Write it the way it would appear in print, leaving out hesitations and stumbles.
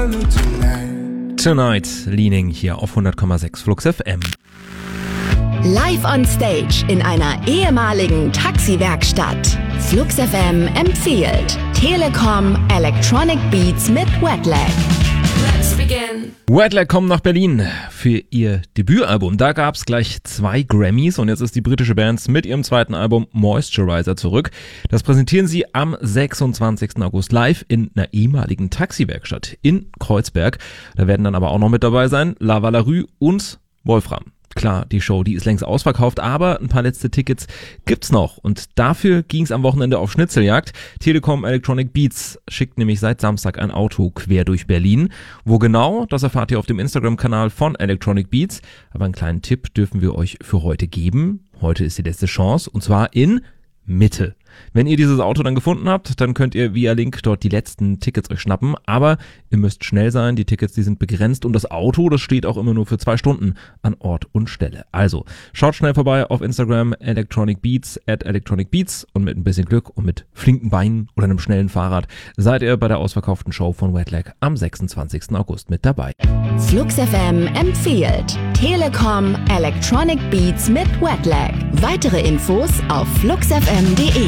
Tonight, Leaning hier auf 100,6 Flux FM. Live on Stage in einer ehemaligen Taxiwerkstatt. Flux FM empfiehlt Telekom Electronic Beats mit Wetlag. Let's begin. Wetlag kommen nach Berlin für ihr Debütalbum. Da gab es gleich 2 Grammys und jetzt ist die britische Band mit ihrem zweiten Album Moisturizer zurück. Das präsentieren sie am 26. August live in einer ehemaligen Taxiwerkstatt in Kreuzberg. Da werden dann aber auch noch mit dabei sein Lava Larue und Wolfram. Klar, die Show, die ist längst ausverkauft, aber ein paar letzte Tickets gibt's noch. Und dafür ging's am Wochenende auf Schnitzeljagd. Telekom Electronic Beats schickt nämlich seit Samstag ein Auto quer durch Berlin. Wo genau, das erfahrt ihr auf dem Instagram-Kanal von Electronic Beats. Aber einen kleinen Tipp dürfen wir euch für heute geben. Heute ist die letzte Chance und zwar in Mitte. Wenn ihr dieses Auto dann gefunden habt, dann könnt ihr via Link dort die letzten Tickets euch schnappen, aber ihr müsst schnell sein, die Tickets, die sind begrenzt und das Auto, das steht auch immer nur für 2 Stunden an Ort und Stelle. Also, schaut schnell vorbei auf Instagram @electronicbeats und mit ein bisschen Glück und mit flinken Beinen oder einem schnellen Fahrrad seid ihr bei der ausverkauften Show von Wetlag am 26. August mit dabei. Flux FM empfiehlt Telekom Electronic Beats mit Wetlag. Weitere Infos auf fluxfm.de.